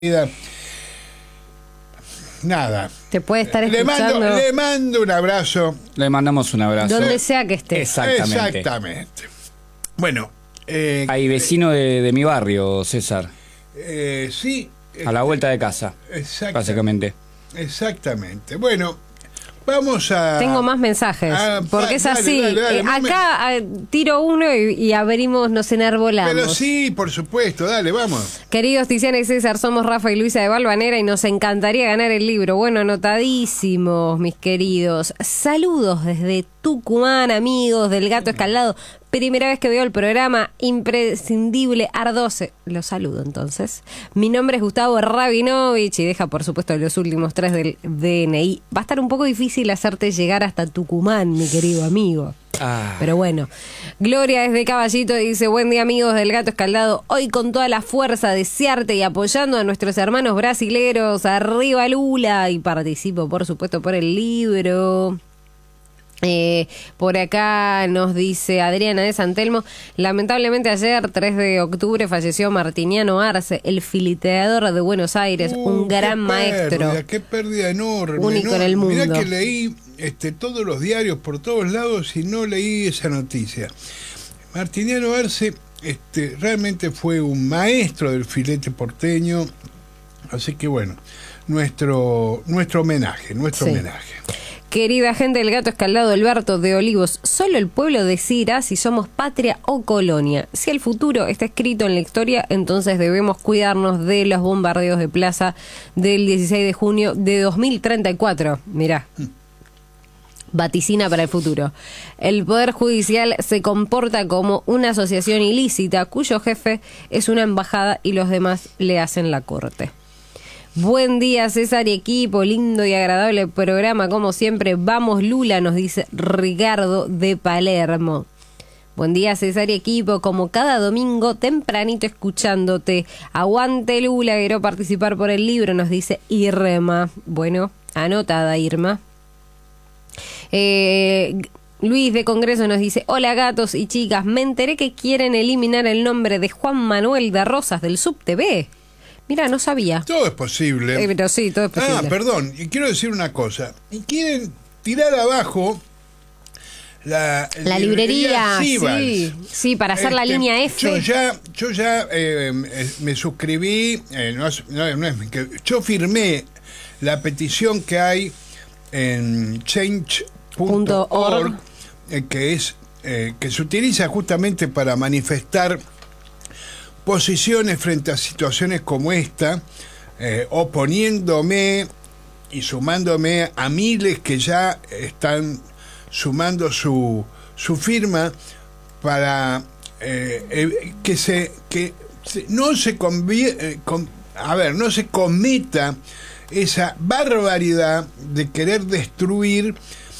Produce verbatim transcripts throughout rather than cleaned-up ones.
Nada. Te puede estar le escuchando. mando, le mando un abrazo. Le mandamos un abrazo. Donde sea que esté. Exactamente. Exactamente. Bueno. Eh, Hay vecino de, de mi barrio, César. Eh, sí. A la vuelta de casa. Exact, básicamente. Exactamente. Bueno, vamos a... Tengo más mensajes, Ah, porque es dale, así. dale, dale, Eh, no me- acá eh, tiro uno y, y abrimos, nos enarbolamos. Pero sí, por supuesto, dale, vamos. Queridos Tiziana y César, somos Rafa y Luisa de Balvanera y nos encantaría ganar el libro. Bueno, anotadísimos, mis queridos. Saludos desde Tucumán, amigos del Gato Escaldado. Primera vez que veo el programa, imprescindible, Ardoce. Los saludo entonces. Mi nombre es Gustavo Rabinovich y deja por supuesto los últimos tres del D N I. Va a estar un poco difícil hacerte llegar hasta Tucumán, mi querido amigo. Ah. Pero bueno, Gloria desde Caballito dice: buen día amigos del Gato Escaldado, hoy con toda la fuerza desearte y apoyando a nuestros hermanos brasileros, arriba Lula, y participo por supuesto por el libro. Eh, por acá nos dice Adriana de San Telmo: lamentablemente ayer, tres de octubre, falleció Martiniano Arce, el filiteador de Buenos Aires, Uh, un gran qué maestro. Pérdida, qué pérdida enorme. Único ¿no? en el mundo. Mirá que leí este, todos los diarios por todos lados y no leí esa noticia. Martiniano Arce este, realmente fue un maestro del filete porteño. Así que bueno, nuestro, nuestro homenaje, nuestro Sí. homenaje. Querida gente del Gato Escaldado, Alberto de Olivos, solo el pueblo decidirá si somos patria o colonia. Si el futuro está escrito en la historia, entonces debemos cuidarnos de los bombardeos de plaza del dieciséis de junio de dos mil treinta y cuatro. Mirá. Vaticina para el futuro. El Poder Judicial se comporta como una asociación ilícita cuyo jefe es una embajada y los demás le hacen la corte. Buen día César y equipo, lindo y agradable programa como siempre. Vamos Lula, nos dice Ricardo de Palermo. Buen día César y equipo, como cada domingo tempranito escuchándote. Aguante Lula, quiero participar por el libro, nos dice Irma. Bueno, anotada Irma. Eh, Luis de Congreso nos dice: hola gatos y chicas, me enteré que quieren eliminar el nombre de Juan Manuel de Rosas del SubTV. Mira, no sabía. Todo es posible. Eh, pero sí, todo es posible. Ah, perdón, y quiero decir una cosa. Y quieren tirar abajo la, La librería, Sibals. sí, sí, para hacer la Este, línea F. Yo ya, yo ya eh, me suscribí, eh, no, es- no, no es que yo firmé la petición que hay en change punto org, eh, que es eh, que se utiliza justamente para manifestar posiciones frente a situaciones como esta, eh, oponiéndome y sumándome a miles que ya están sumando su, su firma para eh, eh, que se que se- no se convie- eh, com- a ver, no se cometa esa barbaridad de querer destruir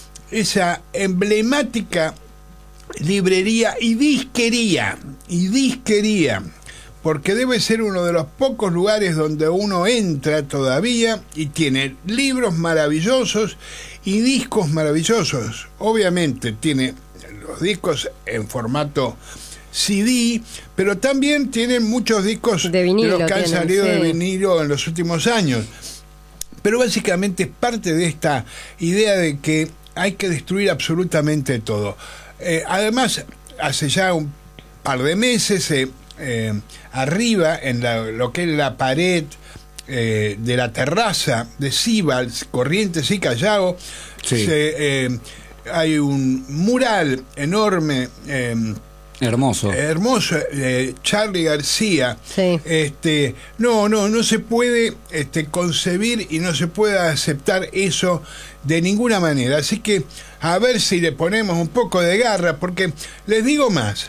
esa emblemática librería y disquería y disquería, porque debe ser uno de los pocos lugares donde uno entra todavía y tiene libros maravillosos y discos maravillosos. Obviamente tiene los discos en formato C D, pero también tienen muchos discos De vinilo los que han tienen, salido de sí. vinilo en los últimos años. Pero básicamente es parte de esta idea de que hay que destruir absolutamente todo. Eh, además, hace ya un par de meses, eh, eh, arriba, en la- lo que es la pared eh, de la terraza de Sibals, Corrientes y Callao, Sí. se, eh, hay un mural enorme, eh, Hermoso. hermoso, eh, Charly García. Sí. Este, no, no, no se puede este, concebir y no se puede aceptar eso de ninguna manera. Así que a ver si le ponemos un poco de garra, porque les digo más,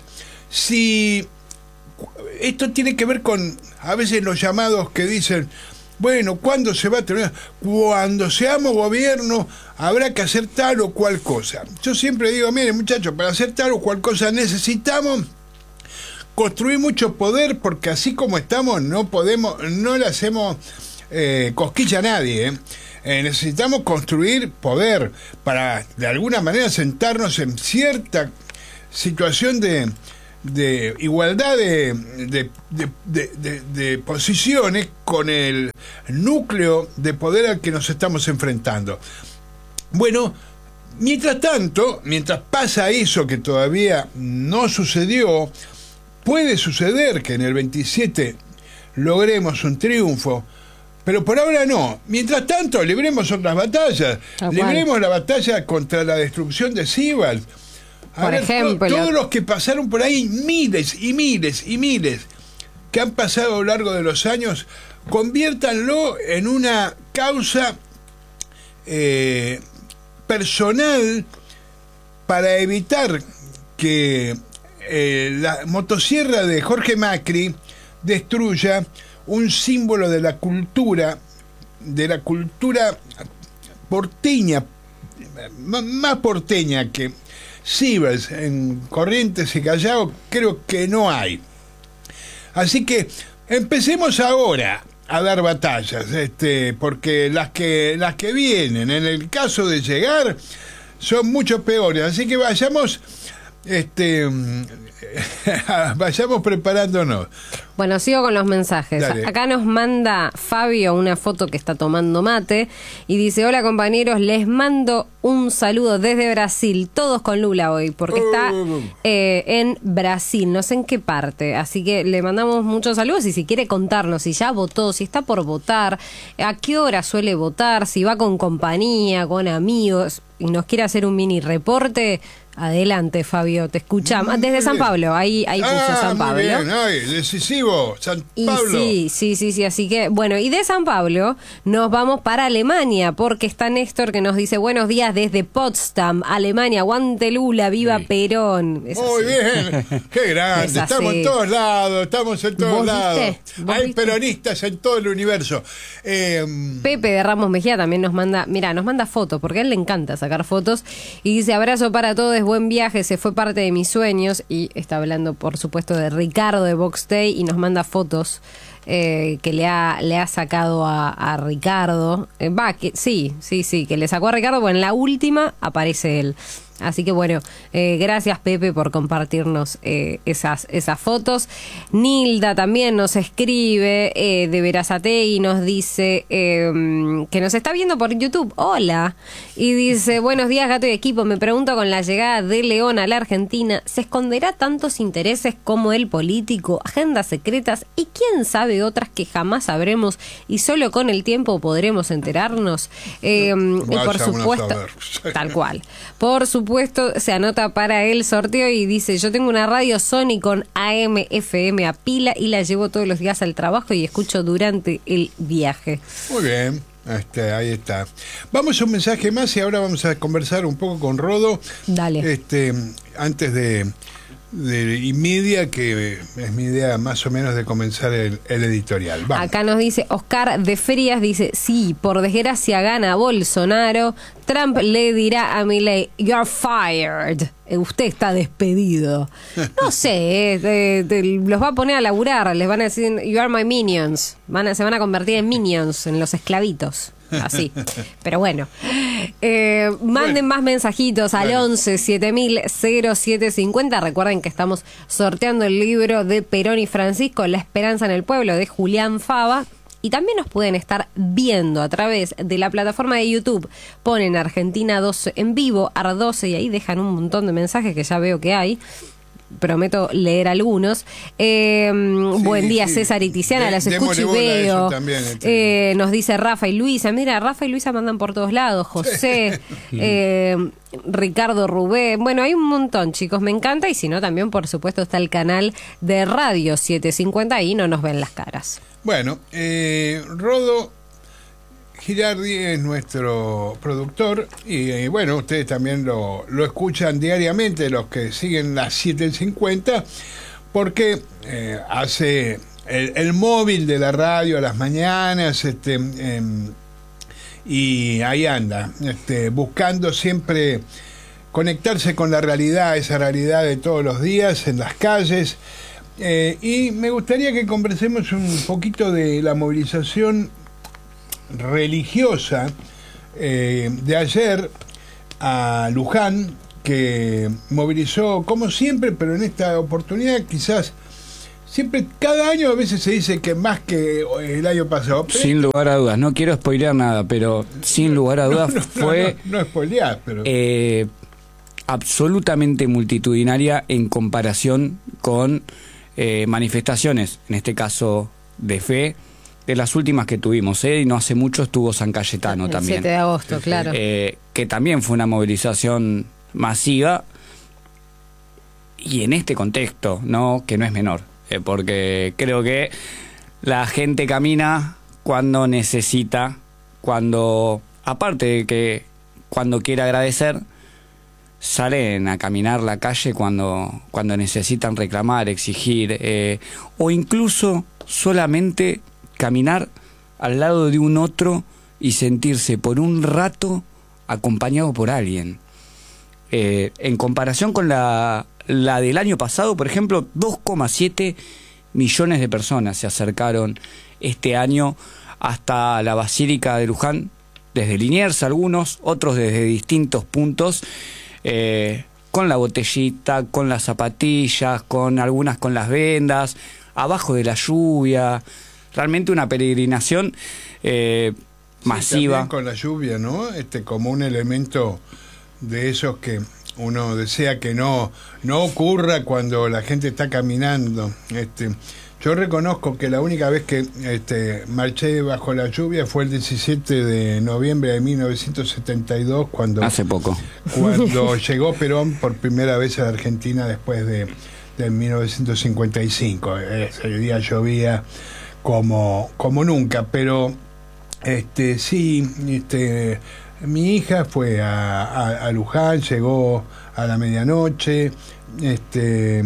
si esto tiene que ver con a veces los llamados que dicen: bueno, ¿cuándo se va a terminar? Cuando seamos gobierno habrá que hacer tal o cual cosa. Yo siempre digo: miren muchachos, para hacer tal o cual cosa necesitamos construir mucho poder, porque así como estamos no podemos, no le hacemos eh, cosquilla a nadie, ¿eh? Eh, necesitamos construir poder para de alguna manera sentarnos en cierta situación de de igualdad de, de, de, de, de, de posiciones con el núcleo de poder al que nos estamos enfrentando. Bueno, mientras tanto, mientras pasa eso que todavía no sucedió, puede suceder que en el veintisiete logremos un triunfo, pero por ahora no. Mientras tanto, libremos otras batallas. Tal Libremos cual. la batalla contra la destrucción de Sibal. A Por ver, ejemplo. to- todos los que pasaron por ahí, miles y miles y miles, que han pasado a lo largo de los años, conviértanlo en una causa eh, personal para evitar que eh, la motosierra de Jorge Macri destruya un símbolo de la cultura, de la cultura porteña, m- más porteña que Sibels en Corrientes y Callao, creo que no hay. Así que empecemos ahora a dar batallas, este, porque las que las que vienen, en el caso de llegar, son mucho peores. Así que vayamos, este, vayamos preparándonos. Bueno, sigo con los mensajes. Dale. Acá nos manda Fabio una foto que está tomando mate y dice: hola compañeros, les mando un saludo desde Brasil, todos con Lula hoy, porque está eh, en Brasil, no sé en qué parte, así que le mandamos muchos saludos y si quiere contarnos si ya votó, si está por votar, a qué hora suele votar, si va con compañía, con amigos y nos quiere hacer un mini reporte. Adelante, Fabio, te escuchamos. Desde San Pablo, ahí, ahí puso Ah, San muy Pablo. bien, ay, decisivo, San Y Pablo. sí, sí, sí, sí, así que, bueno, y de San Pablo nos vamos para Alemania, porque está Néstor que nos dice: buenos días desde Potsdam, Alemania, aguante Lula, viva Sí. Perón. Es Muy así. bien, qué grande, Es así. estamos en todos lados, estamos en todos ¿Vos lados. viste? ¿Vos Hay viste? peronistas en todo el universo. Eh, Pepe de Ramos Mejía también nos manda, mira, nos manda fotos, porque a él le encanta sacar fotos, y dice: abrazo para todos, buen viaje, se fue parte de mis sueños, y está hablando, por supuesto, de Ricardo de Box Day, y nos manda fotos eh, que le ha, le ha sacado a, a Ricardo. Eh, Va, que sí, sí, sí, que le sacó a Ricardo, bueno, en la última aparece él. Así que bueno, eh, gracias Pepe por compartirnos eh, esas, esas fotos. Nilda también nos escribe eh, de Verazategui y nos dice eh, que nos está viendo por YouTube. Hola. Y dice: buenos días, gato y equipo. Me pregunto, con la llegada de León a la Argentina, ¿se esconderá tantos intereses como el político, agendas secretas y quién sabe otras que jamás sabremos y solo con el tiempo podremos enterarnos? Eh, y por Vaya uno a supuesto, saber. tal cual. Por supuesto, se anota para el sorteo y dice: yo tengo una radio Sony con A M F M a pila y la llevo todos los días al trabajo y escucho durante el viaje. Muy bien, este, ahí está. Vamos a un mensaje más y ahora vamos a conversar un poco con Rodo. Dale. Este, antes de, de y media, que es mi idea más o menos de comenzar el, el editorial. Vamos. Acá nos dice Oscar de Frías, dice: sí, por desgracia gana Bolsonaro, Trump le dirá a Milei: you're fired, Eh, usted está despedido. No sé, eh, te- te- los va a poner a laburar, les van a decir: you are my minions, van a, se van a convertir en minions, en los esclavitos. Así, pero bueno, eh, manden Bueno. más mensajitos al Dale. once siete mil cero siete cincuenta. Recuerden que estamos sorteando el libro de Perón y Francisco, La Esperanza en el Pueblo, de Julián Fava. Y también nos pueden estar viendo a través de la plataforma de YouTube. Ponen Argentina doce en vivo, A R doce, y ahí dejan un montón de mensajes que ya veo que hay. Prometo leer algunos. Eh, Sí, buen día, sí. César y Tiziana, De- las escucho y démosle bola a eso veo. también, este. Eh, nos dice Rafa y Luisa. Mira, Rafa y Luisa mandan por todos lados. José, eh, Ricardo Rubén. Bueno, hay un montón, chicos. Me encanta. Y si no, también, por supuesto, está el canal de Radio setecientos cincuenta. Ahí no nos ven las caras. Bueno, eh, Rodo Girardi es nuestro productor y eh, bueno, ustedes también lo, lo escuchan diariamente, los que siguen las siete cincuenta, porque eh, hace el, el móvil de la radio a las mañanas, este, eh, y ahí anda, este, buscando siempre conectarse con la realidad, esa realidad de todos los días en las calles. Eh, y me gustaría que conversemos un poquito de la movilización religiosa eh, de ayer a Luján, que movilizó como siempre, pero en esta oportunidad quizás siempre, cada año a veces se dice que más que el año pasado. Pero sin lugar a dudas, no quiero spoilear nada, pero sin lugar a dudas no, no, fue no, no, no spoilear, pero eh, absolutamente multitudinaria en comparación con eh, manifestaciones, en este caso de fe, de las últimas que tuvimos, ¿eh? Y no hace mucho estuvo San Cayetano el también. siete de agosto, claro. Eh, que también fue una movilización masiva, y en este contexto, no, que no es menor, eh, porque creo que la gente camina cuando necesita, cuando, aparte de que cuando quiere agradecer, salen a caminar la calle cuando, cuando necesitan reclamar, exigir, eh, o incluso solamente caminar al lado de un otro y sentirse por un rato acompañado por alguien. Eh, en comparación con la, la del año pasado, por ejemplo, dos coma siete millones de personas se acercaron este año hasta la Basílica de Luján, desde Liniers algunos, otros desde distintos puntos, eh, con la botellita, con las zapatillas, con algunas con las vendas, abajo de la lluvia. Realmente una peregrinación eh, masiva. Sí, también con la lluvia, ¿no? Este, como un elemento de esos que uno desea que no no ocurra cuando la gente está caminando. Este, yo reconozco que la única vez que este, marché bajo la lluvia fue el diecisiete de noviembre de mil novecientos setenta y dos, cuando hace poco, cuando llegó Perón por primera vez a la Argentina después de, de mil novecientos cincuenta y cinco. Ese día llovía como como nunca, pero este sí, este mi hija fue a, a, a Luján, llegó a la medianoche, este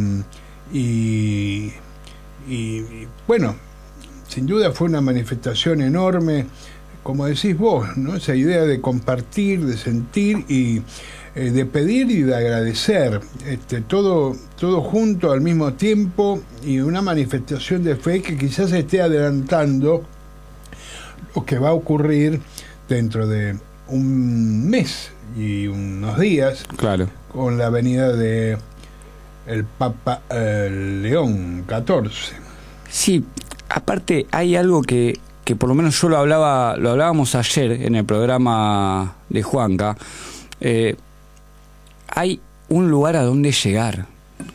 y, y, y bueno, sin duda fue una manifestación enorme, como decís vos, ¿no? Esa idea de compartir, de sentir y eh, de pedir y de agradecer, este, todo, todo junto al mismo tiempo, y una manifestación de fe que quizás esté adelantando lo que va a ocurrir dentro de un mes y unos días, claro, con la venida de el Papa eh, León catorce. Sí, aparte hay algo que, que por lo menos yo lo hablaba, lo hablábamos ayer en el programa de Juanca. Eh, hay un lugar a donde llegar.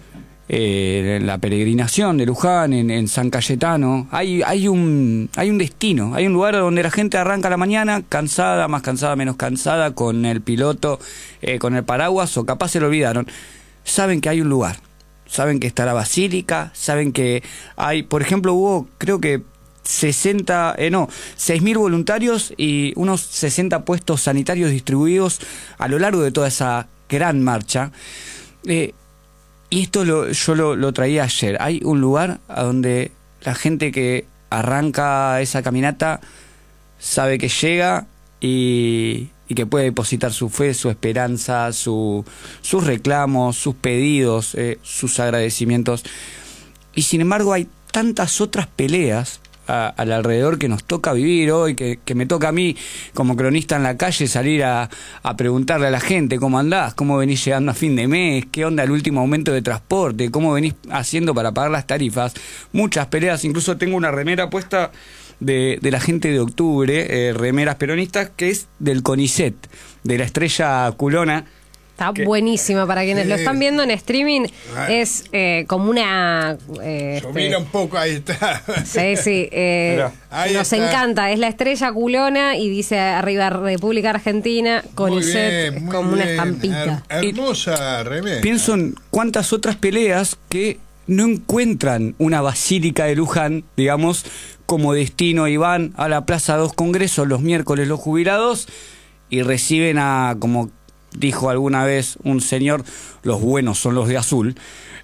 Eh, en la peregrinación de Luján, en, en San Cayetano, hay, hay, un, hay un destino, hay un lugar donde la gente arranca a la mañana, cansada, más cansada, menos cansada, con el piloto, eh, con el paraguas, o capaz se lo olvidaron. Saben que hay un lugar, saben que está la basílica, saben que hay, por ejemplo, hubo, creo que sesenta, eh, no, seis mil voluntarios y unos sesenta puestos sanitarios distribuidos a lo largo de toda esa gran marcha. Eh, Y esto lo, yo lo, lo traía ayer. Hay un lugar a donde la gente que arranca esa caminata sabe que llega y, y que puede depositar su fe, su esperanza, su, sus reclamos, sus pedidos, eh, sus agradecimientos. Y sin embargo hay tantas otras peleas a, al alrededor que nos toca vivir hoy, que, que me toca a mí como cronista en la calle salir a, a preguntarle a la gente cómo andás, cómo venís llegando a fin de mes, qué onda el último aumento de transporte, cómo venís haciendo para pagar las tarifas. Muchas peleas, incluso tengo una remera puesta de, de la gente de octubre, eh, remeras peronistas, que es del CONICET, de la estrella culona. Está ¿Qué? Buenísima, para quienes Sí. lo están viendo en streaming, Ah. es eh, como una... Eh, Yo este, mira un poco, ahí está. sí, sí, eh, Mirá. Ahí nos está. encanta, es la estrella culona y dice arriba República Argentina, Muy CONICET, bien, es muy como una bien. estampita. Her- hermosa remera. Pienso en cuántas otras peleas que no encuentran una basílica de Luján, digamos, como destino, y van a la Plaza Dos Congresos los miércoles los jubilados y reciben a, como dijo alguna vez un señor, los buenos son los de azul,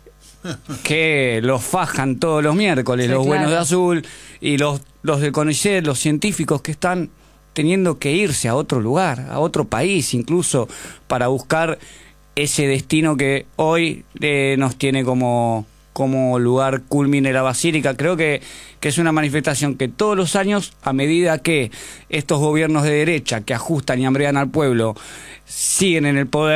que los fajan todos los miércoles, Sí, los claro. buenos de azul, y los, los de CONICET, los científicos que están teniendo que irse a otro lugar, a otro país incluso, para buscar ese destino que hoy eh, nos tiene como, como lugar culmine la basílica. Creo que, que es una manifestación que todos los años, a medida que estos gobiernos de derecha que ajustan y hambrean al pueblo siguen en el poder,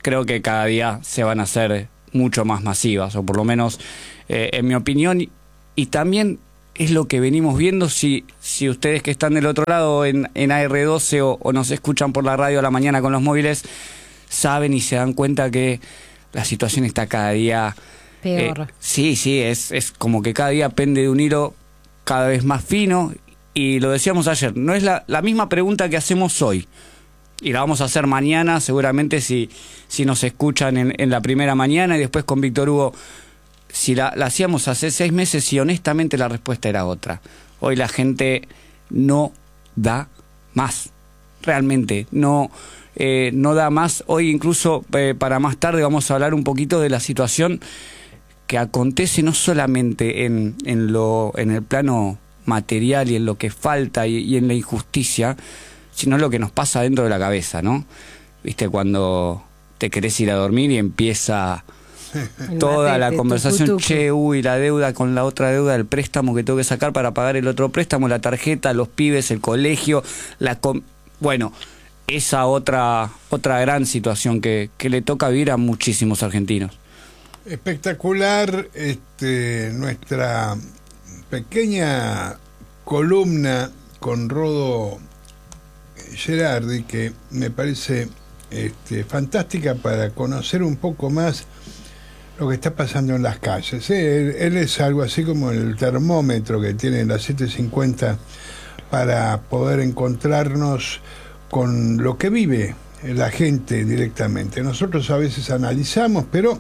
creo que cada día se van a hacer mucho más masivas, o por lo menos eh, en mi opinión, y también es lo que venimos viendo. Si, si ustedes que están del otro lado en, en A R doce o, o nos escuchan por la radio a la mañana con los móviles, saben y se dan cuenta que la situación está cada día peor. Eh, sí, sí, es, es como que cada día pende de un hilo cada vez más fino, y lo decíamos ayer, no es la, la misma pregunta que hacemos hoy, y la vamos a hacer mañana seguramente si, si nos escuchan en, en la primera mañana, y después con Víctor Hugo, si la, la hacíamos hace seis meses y honestamente la respuesta era otra. Hoy la gente no da más, realmente no, eh, no da más. Hoy incluso eh, para más tarde vamos a hablar un poquito de la situación que acontece no solamente en, en, lo, en el plano material y en lo que falta y, y en la injusticia, sino lo que nos pasa dentro de la cabeza, ¿no? Viste, cuando te querés ir a dormir y empieza toda la conversación, tucu, tucu. che, uy, la deuda con la otra deuda, el préstamo que tengo que sacar para pagar el otro préstamo, la tarjeta, los pibes, el colegio, la com bueno, esa otra otra gran situación que, que le toca vivir a muchísimos argentinos. Espectacular este, nuestra pequeña columna con Rodo Gerardi, que me parece este, fantástica para conocer un poco más lo que está pasando en las calles. ¿eh? Él, él es algo así como el termómetro que tiene la setecientos cincuenta para poder encontrarnos con lo que vive la gente directamente. Nosotros a veces analizamos, pero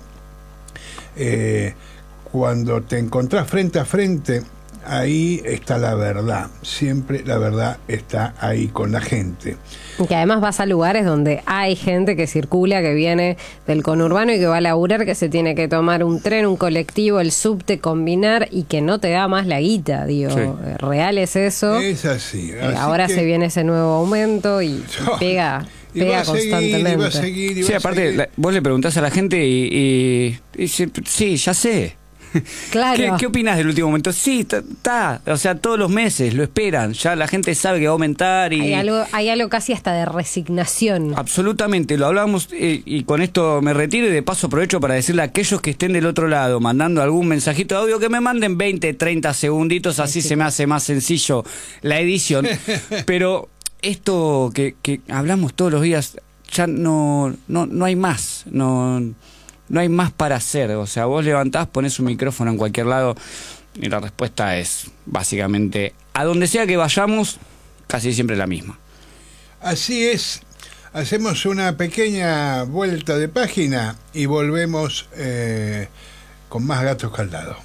eh, cuando te encontrás frente a frente, ahí está la verdad. Siempre la verdad está ahí con la gente. Y que además vas a lugares donde hay gente que circula, que viene del conurbano y que va a laburar, que se tiene que tomar un tren, un colectivo, el subte, combinar, y que no te da más la guita, digo. Sí. Real es eso. Es así. Eh, así ahora que... se viene ese nuevo aumento y, y pega... Y pega va a seguir, constantemente. y va a seguir, y va sí, a aparte, seguir. La, vos le preguntás a la gente y, y, y dice, sí, ya sé. Claro. ¿Qué, ¿Qué opinas del último momento? Sí, está, o sea, todos los meses lo esperan, ya la gente sabe que va a aumentar y... Hay algo, hay algo casi hasta de resignación. Absolutamente, lo hablamos eh, y con esto me retiro y de paso aprovecho para decirle a aquellos que estén del otro lado mandando algún mensajito de audio que me manden veinte, treinta segunditos, así sí, se me hace más sencillo la edición. Pero esto que, que hablamos todos los días, ya no, no, no hay más, no... No hay más para hacer. O sea, vos levantás, ponés un micrófono en cualquier lado y la respuesta es básicamente, a donde sea que vayamos, casi siempre la misma. Así es. Hacemos una pequeña vuelta de página y volvemos eh, con más Gatos Caldados.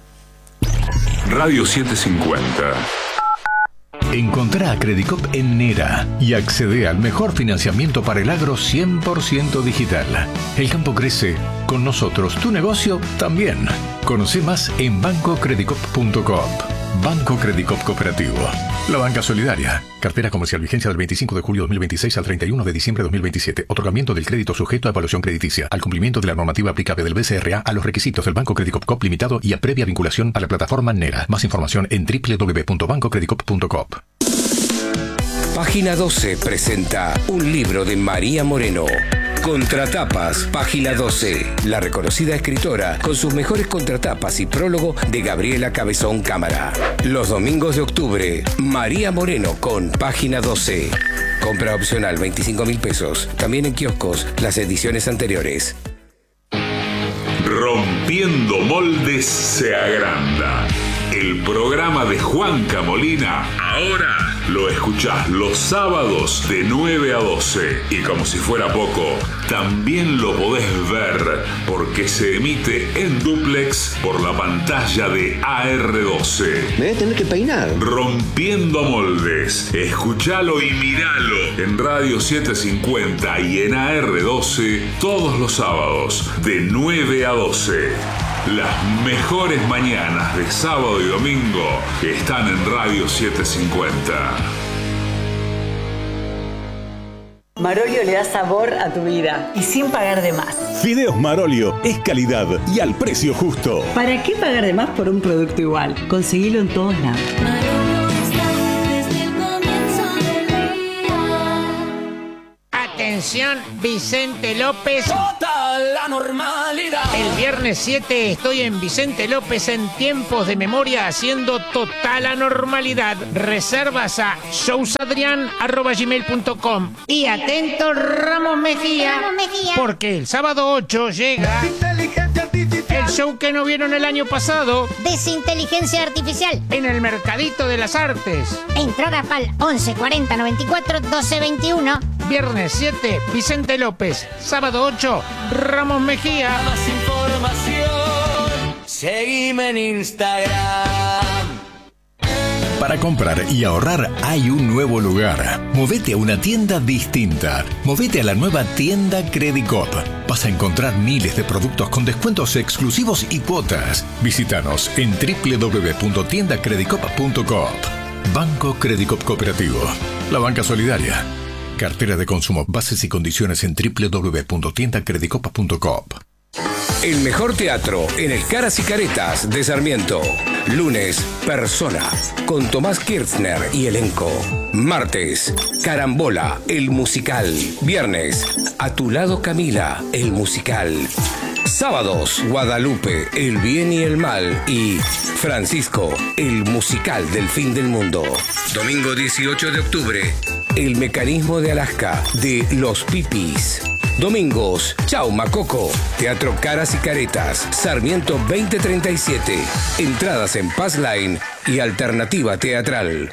Radio setecientos cincuenta. Encontrá a Credicop en Nera y accede al mejor financiamiento para el agro cien por ciento digital. El campo crece, con nosotros tu negocio también. Conoce más en banco credicop punto coop. Banco Credicop Cooperativo. La banca solidaria. Cartera comercial, vigencia del veinticinco de julio de dos mil veintiséis al treinta y uno de diciembre de dos mil veintisiete. Otorgamiento del crédito sujeto a evaluación crediticia. Al cumplimiento de la normativa aplicable del B C R A a los requisitos del Banco Credicop Coop Limitado y a previa vinculación a la plataforma Nera. Más información en doble u doble u doble u punto banco credicop punto coop. Página doce presenta un libro de María Moreno. Contratapas, Página doce. La reconocida escritora con sus mejores contratapas y prólogo de Gabriela Cabezón Cámara. Los domingos de octubre, María Moreno con Página doce. Compra opcional veinticinco mil pesos. También en kioscos las ediciones anteriores. Rompiendo moldes se agranda. El programa de Juanca Molina ahora lo escuchás los sábados de nueve a doce. Y como si fuera poco, también lo podés ver porque se emite en dúplex por la pantalla de A R doce. Me voy a tener que peinar. Rompiendo moldes. Escuchalo y miralo en Radio setecientos cincuenta y en A R doce todos los sábados de nueve a doce. Las mejores mañanas de sábado y domingo están en Radio setecientos cincuenta. Marolio le da sabor a tu vida y sin pagar de más. Fideos Marolio es calidad y al precio justo. ¿Para qué pagar de más por un producto igual? Conseguilo en todos lados. Atención Atención, Vicente López. Total la normalidad. El viernes siete estoy en Vicente López en Tiempos de Memoria haciendo Total Anormalidad. Reservas a showsadrian arroba gmail punto com. Y atento, Ramos Mejía, Ramos Mejía, porque el sábado ocho llega el show que no vieron el año pasado. Desinteligencia Artificial. En el Mercadito de las Artes. Entradas pal once cuarenta noventa y cuatro doce veintiuno. Viernes siete, Vicente López. Sábado ocho, Ramos Mejía. Más información, seguime en Instagram. Para comprar y ahorrar hay un nuevo lugar. Movete a una tienda distinta. Movete a la nueva tienda Credicop. Vas a encontrar miles de productos con descuentos exclusivos y cuotas. Visítanos en doble u doble u doble u punto tienda credicop punto coop. Banco Credicop Cooperativo. La banca solidaria. Cartera de consumo. Bases y condiciones en doble u doble u doble u punto tienda credicop punto coop. El mejor teatro en el Caras y Caretas de Sarmiento. Lunes, Persona, con Tomás Kirchner y elenco. Martes, Carambola, el musical. Viernes, A tu lado Camila, el musical. Sábados, Guadalupe, el bien y el mal. Y Francisco, el musical del fin del mundo. Domingo dieciocho de octubre, El mecanismo de Alaska, de Los Pipis. Domingos, Chau Macoco, Teatro Caras y Caretas, Sarmiento veinte treinta y siete. Entradas en Passline y Alternativa Teatral.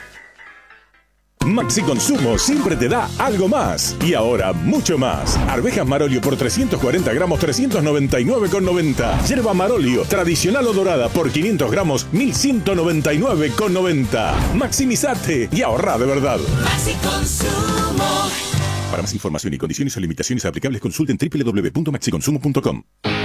Maxi Consumo siempre te da algo más. Y ahora, mucho más. Arvejas Marolio por trescientos cuarenta gramos, trescientos noventa y nueve con noventa. Yerba Marolio, tradicional o dorada, por quinientos gramos, mil ciento noventa y nueve con noventa. Maximizate y ahorra de verdad. Maxi Consumo. Para más información y condiciones o limitaciones aplicables, consulten doble u doble u doble u punto maxi consumo punto com.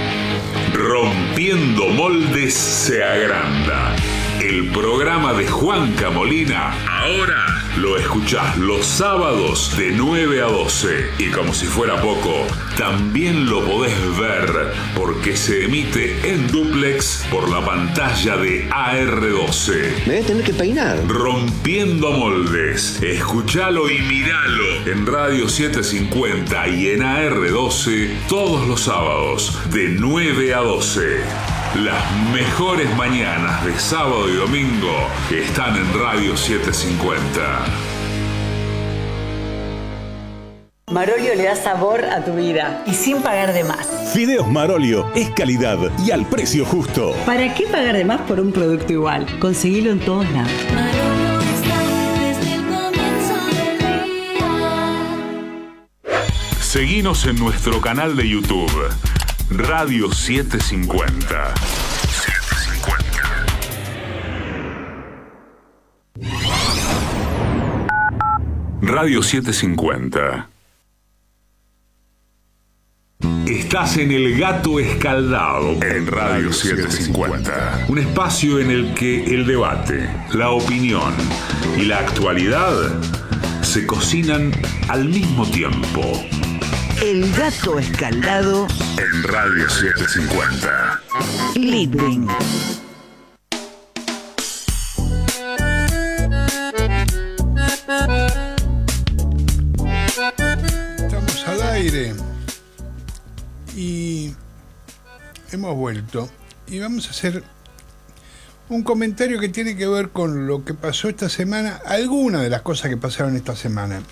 Rompiendo Moldes se agranda. El programa de Juanca Molina, ahora lo escuchás los sábados de nueve a doce. Y como si fuera poco, también lo podés ver porque se emite en dúplex por la pantalla de A R doce. Me voy a tener que peinar. Rompiendo Moldes. Escuchalo y miralo en Radio setecientos cincuenta y en A R doce todos los sábados de nueve a doce. Las mejores mañanas de sábado y domingo están en Radio setecientos cincuenta. Marolio le da sabor a tu vida y sin pagar de más. Fideos Marolio es calidad y al precio justo. ¿Para qué pagar de más por un producto igual? Conseguilo en todos lados. Marolio está desde el comienzo del día. Seguinos en nuestro canal de YouTube, Radio setecientos cincuenta. Radio setecientos cincuenta. Estás en El Gato Escaldado en Radio setecientos cincuenta. Un espacio en el que el debate, la opinión y la actualidad se cocinan al mismo tiempo. El Gato Escaldado en Radio setecientos cincuenta. Living. Estamos al aire y hemos vuelto y vamos a hacer un comentario que tiene que ver con lo que pasó esta semana, algunas de las cosas que pasaron esta semana.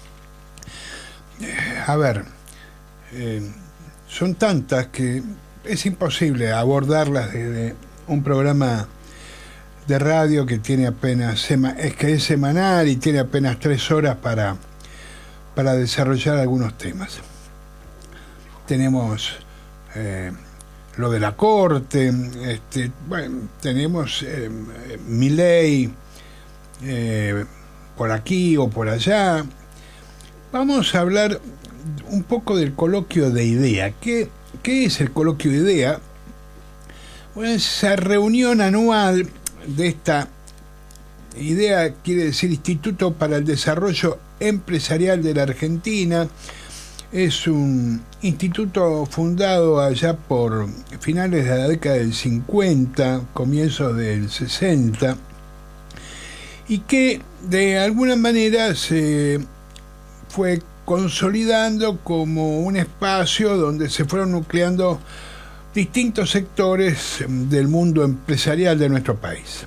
A ver, eh, son tantas que es imposible abordarlas desde un programa de radio que tiene apenas sema, es que es semanal y tiene apenas tres horas para, para desarrollar algunos temas. Tenemos eh, lo de la corte, este, bueno, tenemos eh, Milei eh, por aquí o por allá. Vamos a hablar un poco del coloquio de idea. ¿Qué, qué es el coloquio de idea? Bueno, es esa reunión anual de esta idea, quiere decir Instituto para el Desarrollo Empresarial de la Argentina. Es un instituto fundado allá por finales de la década del cincuenta, comienzos del sesenta, y que de alguna manera se fue consolidando como un espacio donde se fueron nucleando distintos sectores del mundo empresarial de nuestro país.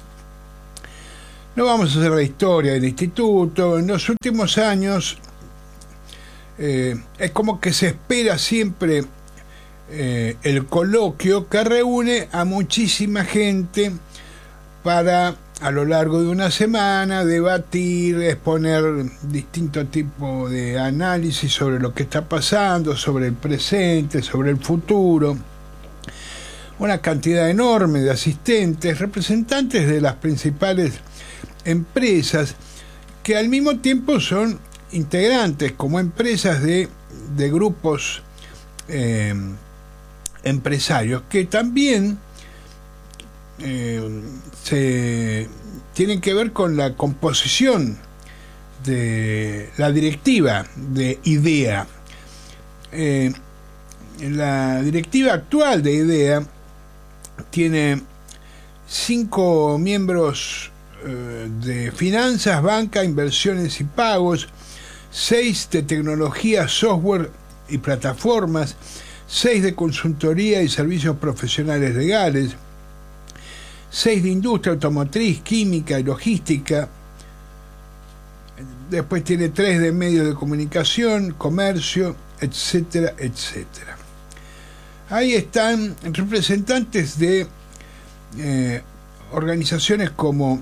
No vamos a hacer la historia del instituto. En los últimos años eh, es como que se espera siempre eh, el coloquio que reúne a muchísima gente para, a lo largo de una semana, debatir, exponer distintos tipos de análisis sobre lo que está pasando, sobre el presente, sobre el futuro. Una cantidad enorme de asistentes, representantes de las principales empresas, que al mismo tiempo son integrantes como empresas de, de grupos eh, empresarios, que también eh, se tienen que ver con la composición de la directiva de IDEA. Eh, la directiva actual de IDEA tiene cinco miembros eh, de finanzas, banca, inversiones y pagos, seis de tecnología, software y plataformas, seis de consultoría y servicios profesionales legales, seis de industria automotriz, química y logística. Después tiene tres de medios de comunicación, comercio, etcétera, etcétera. Ahí están representantes de eh, organizaciones como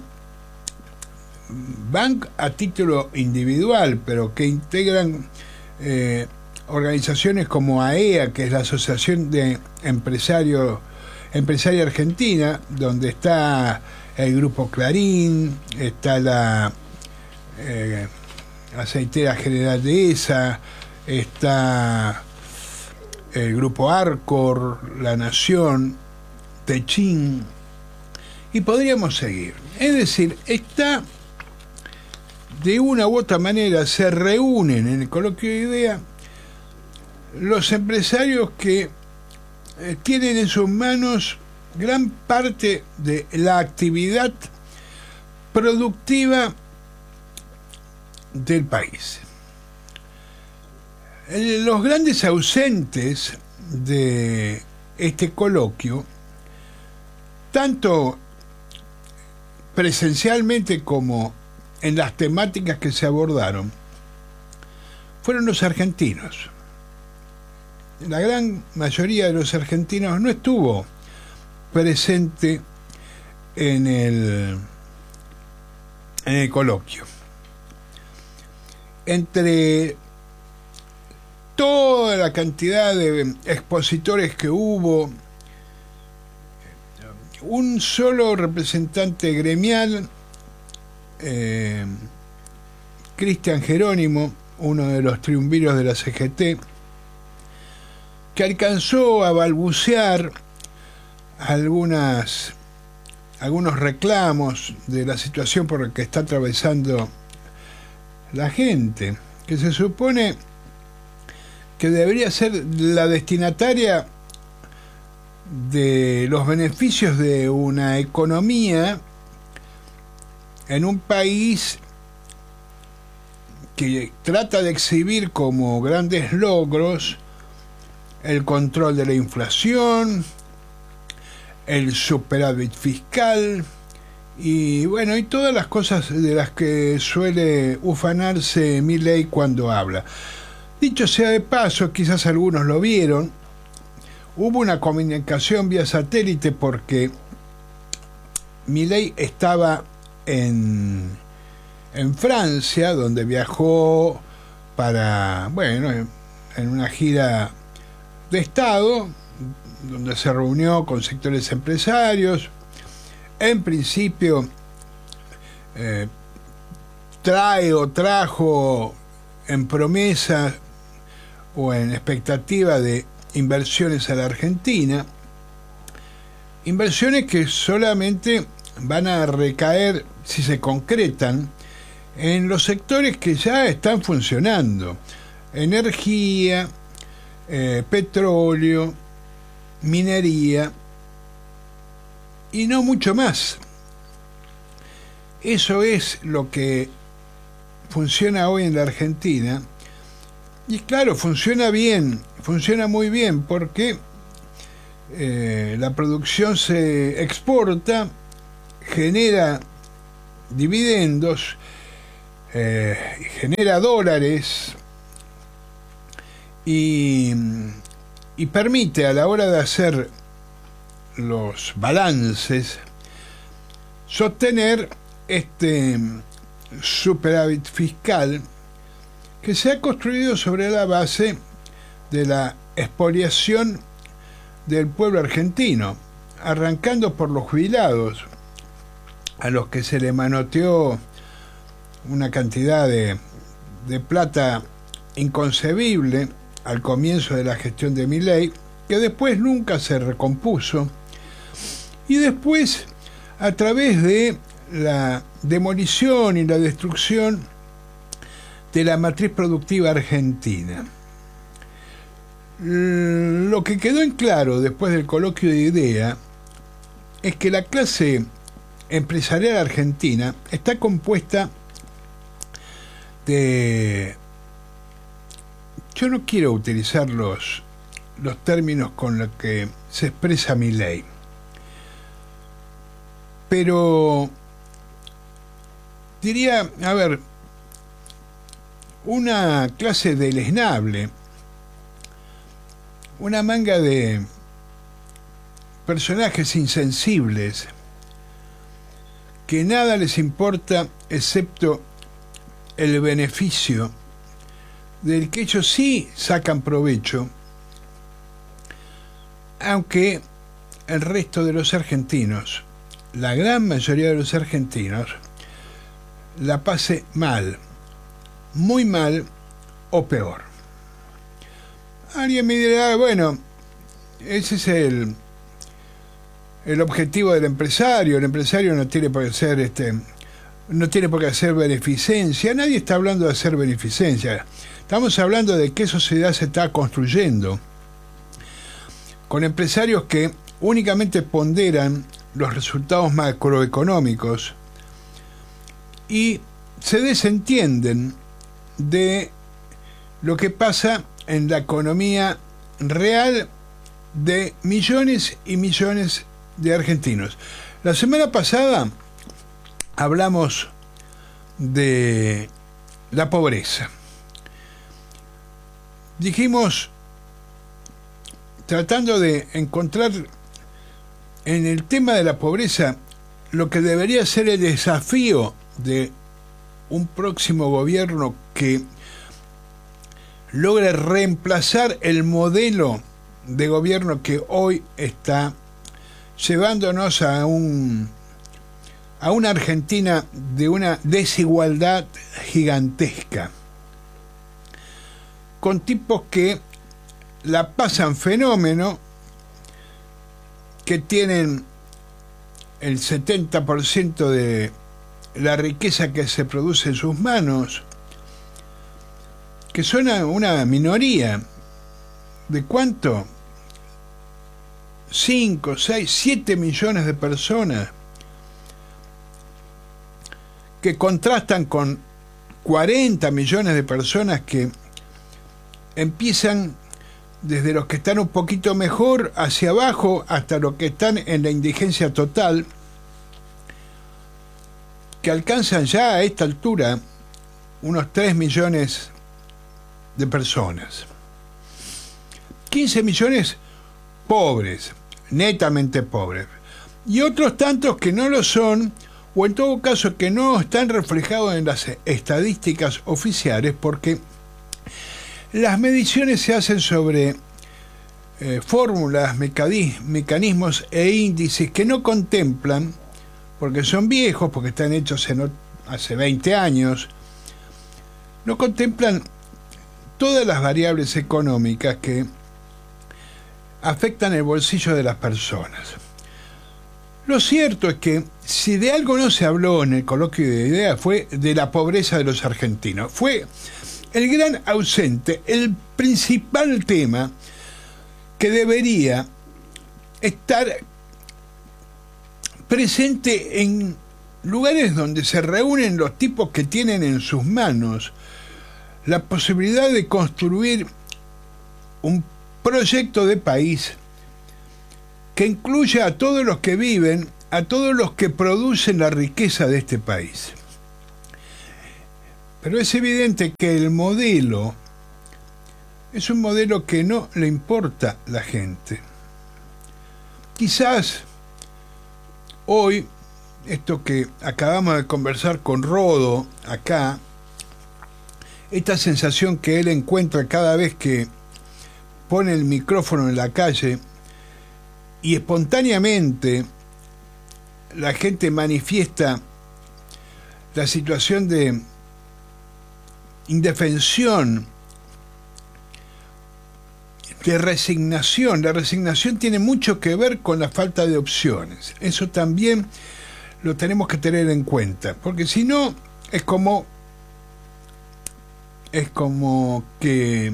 Bank a título individual, pero que integran eh, organizaciones como A E A, que es la Asociación de Empresarios Empresaria Argentina, donde está el Grupo Clarín, está la eh, Aceitera General de ESA, está el Grupo Arcor, La Nación, Techín, y podríamos seguir. Es decir, está, de una u otra manera, se reúnen en el coloquio de IDEA los empresarios que eh, tienen en sus manos gran parte de la actividad productiva del país. Los grandes ausentes de este coloquio, tanto presencialmente como en las temáticas que se abordaron, fueron los argentinos. La gran mayoría de los argentinos no estuvo presente en el, en el coloquio. Entre toda la cantidad de expositores que hubo, un solo representante gremial, eh, Cristian Jerónimo, uno de los triunviros de la C G T, que alcanzó a balbucear algunas, algunos reclamos de la situación por la que está atravesando la gente, que se supone que debería ser la destinataria de los beneficios de una economía en un país que trata de exhibir como grandes logros el control de la inflación, el superávit fiscal y bueno, y todas las cosas de las que suele ufanarse Milei cuando habla. Dicho sea de paso, quizás algunos lo vieron, hubo una comunicación vía satélite porque Milei estaba en, en Francia, donde viajó para, bueno, en una gira de Estado, donde se reunió con sectores empresarios. En principio eh, trae o trajo en promesa o en expectativa de inversiones a la Argentina, inversiones que solamente van a recaer, si se concretan, en los sectores que ya están funcionando: energía, eh, petróleo, minería y no mucho más. Eso es lo que funciona hoy en la Argentina, Y claro, funciona bien, funciona muy bien porque eh, la producción se exporta, genera dividendos, eh, genera dólares y, y permite a la hora de hacer los balances sostener este superávit fiscal que se ha construido sobre la base de la expoliación del pueblo argentino, arrancando por los jubilados, a los que se le manoteó una cantidad de, de plata inconcebible al comienzo de la gestión de Milei, que después nunca se recompuso, y después a través de la demolición y la destrucción de la matriz productiva argentina. Lo que quedó en claro después del coloquio de idea es que la clase empresarial argentina está compuesta de... Yo no quiero utilizar los, los términos con los que se expresa Milei, pero diría, a ver, una clase deleznable, una manga de personajes insensibles que nada les importa excepto el beneficio del que ellos sí sacan provecho, aunque el resto de los argentinos, la gran mayoría de los argentinos, la pase mal, muy mal o peor. Alguien me dirá, bueno, ese es el el objetivo del empresario. El empresario no tiene por qué hacer este no tiene por qué hacer beneficencia. Nadie está hablando de hacer beneficencia. Estamos hablando de qué sociedad se está construyendo, con empresarios que únicamente ponderan los resultados macroeconómicos y se desentienden de lo que pasa en la economía real de millones y millones de argentinos. La semana pasada hablamos de la pobreza. Dijimos, tratando de encontrar en el tema de la pobreza lo que debería ser el desafío de un próximo gobierno que logre reemplazar el modelo de gobierno que hoy está llevándonos a un a una Argentina de una desigualdad gigantesca, con tipos que la pasan fenómeno, que tienen el setenta por ciento de la riqueza que se produce en sus manos, que son una minoría. ¿De cuánto? cinco, seis, siete millones de personas, que contrastan con cuarenta millones de personas que empiezan desde los que están un poquito mejor hacia abajo hasta los que están en la indigencia total, que alcanzan ya a esta altura unos tres millones de personas. quince millones pobres, netamente pobres, y otros tantos que no lo son, o en todo caso que no están reflejados en las estadísticas oficiales, porque las mediciones se hacen sobre eh, fórmulas, mecanismos e índices que no contemplan, porque son viejos, porque están hechos en, hace veinte años, no contemplan todas las variables económicas que afectan el bolsillo de las personas. Lo cierto es que si de algo no se habló en el coloquio de ideas fue de la pobreza de los argentinos. Fue el gran ausente, el principal tema que debería estar presente en lugares donde se reúnen los tipos que tienen en sus manos la posibilidad de construir un proyecto de país que incluya a todos los que viven, a todos los que producen la riqueza de este país. Pero es evidente que el modelo es un modelo que no le importa a la gente. Quizás hoy, esto que acabamos de conversar con Rodo acá, esta sensación que él encuentra cada vez que pone el micrófono en la calle y espontáneamente la gente manifiesta la situación de indefensión, de resignación. La resignación tiene mucho que ver con la falta de opciones. Eso también lo tenemos que tener en cuenta, porque si no es como es como que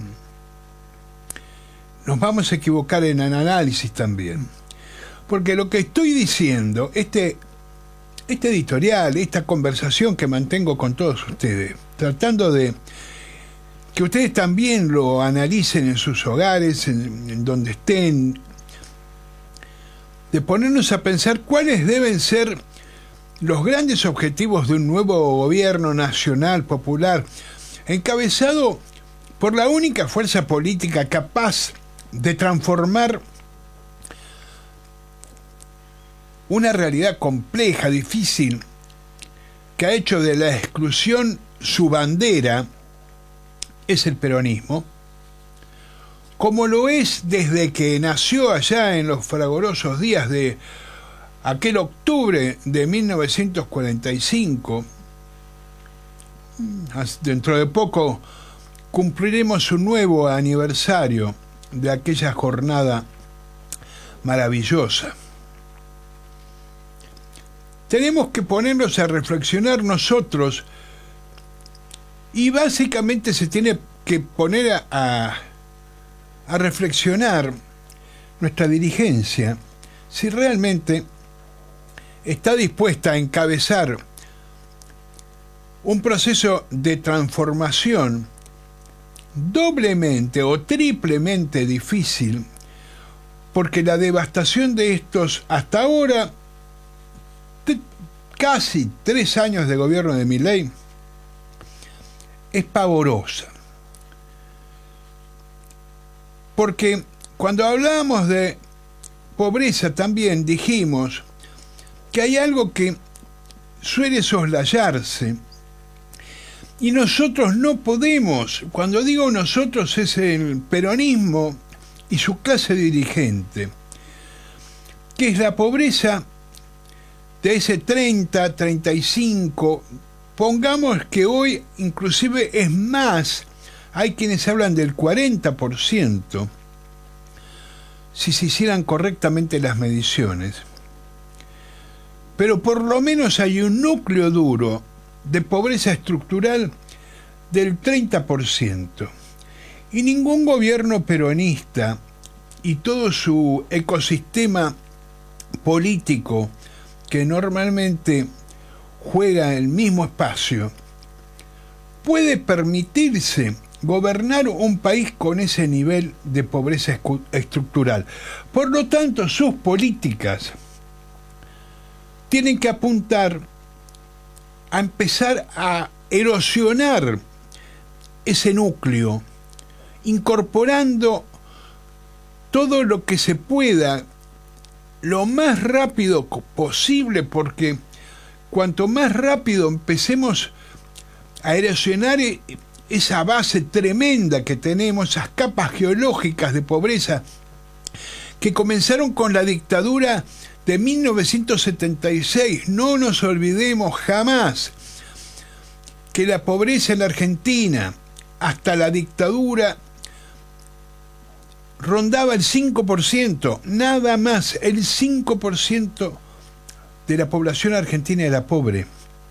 nos vamos a equivocar en el análisis también, porque lo que estoy diciendo, este este editorial, esta conversación que mantengo con todos ustedes, tratando de que ustedes también lo analicen en sus hogares, en, en donde estén, de ponernos a pensar cuáles deben ser los grandes objetivos de un nuevo gobierno nacional popular, encabezado por la única fuerza política capaz de transformar una realidad compleja, difícil, que ha hecho de la exclusión su bandera, es el peronismo, como lo es desde que nació allá en los fragorosos días de aquel octubre de mil novecientos cuarenta y cinco. Dentro de poco cumpliremos un nuevo aniversario de aquella jornada maravillosa. Tenemos que ponernos a reflexionar nosotros, y básicamente se tiene que poner a, a, a reflexionar nuestra dirigencia si realmente está dispuesta a encabezar un proceso de transformación doblemente o triplemente difícil, porque la devastación de estos hasta ahora casi tres años de gobierno de Milei es pavorosa. Porque cuando hablábamos de pobreza también dijimos que hay algo que suele soslayarse y nosotros no podemos, cuando digo nosotros es el peronismo y su clase dirigente, que es la pobreza de ese treinta, treinta y cinco, pongamos que hoy inclusive es más, hay quienes hablan del cuarenta por ciento, si se hicieran correctamente las mediciones. Pero por lo menos hay un núcleo duro de pobreza estructural del treinta por ciento. Y ningún gobierno peronista y todo su ecosistema político que normalmente juega el mismo espacio, puede permitirse gobernar un país con ese nivel de pobreza estructural. Por lo tanto, sus políticas tienen que apuntar a empezar a erosionar ese núcleo, incorporando todo lo que se pueda lo más rápido posible, porque cuanto más rápido empecemos a erosionar esa base tremenda que tenemos, esas capas geológicas de pobreza que comenzaron con la dictadura de mil novecientos setenta y seis. No nos olvidemos jamás que la pobreza en la Argentina hasta la dictadura rondaba el cinco por ciento, nada más. El cinco por ciento de la población argentina era pobre.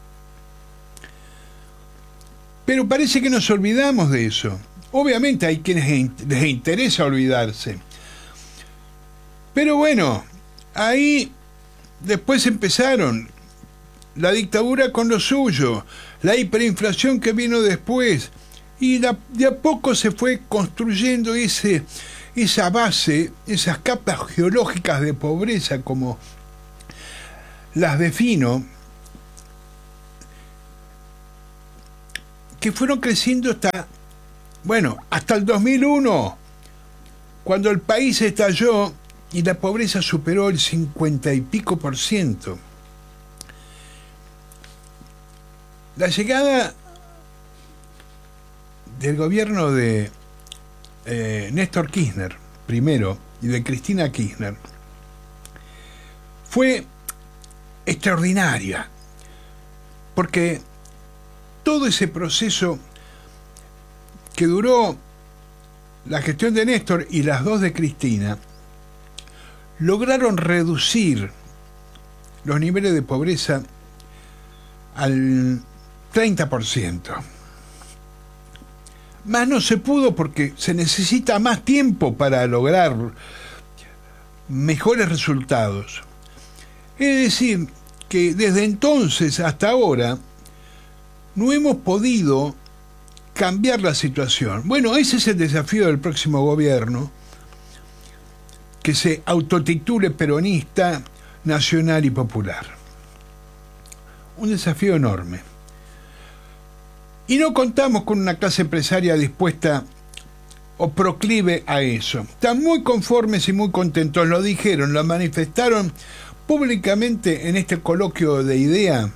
Pero parece que nos olvidamos de eso. Obviamente hay quienes les interesa olvidarse. Pero bueno, ahí después empezaron la dictadura con lo suyo, la hiperinflación que vino después, Y de a, de a poco se fue construyendo ese, esa base, esas capas geológicas de pobreza, como las defino, que fueron creciendo hasta, bueno, hasta el dos mil uno, cuando el país estalló y la pobreza superó el cincuenta y pico por ciento. La llegada del gobierno de eh, Néstor Kirchner, primero, y de Cristina Kirchner, fue extraordinaria, porque todo ese proceso que duró la gestión de Néstor y las dos de Cristina, lograron reducir los niveles de pobreza al treinta por ciento. Más no se pudo porque se necesita más tiempo para lograr mejores resultados. Es decir, que desde entonces hasta ahora no hemos podido cambiar la situación. Bueno, ese es el desafío del próximo gobierno, que se autotitule peronista, nacional y popular. Un desafío enorme. Y no contamos con una clase empresaria dispuesta o proclive a eso. Están muy conformes y muy contentos, lo dijeron, lo manifestaron públicamente en este coloquio de idea,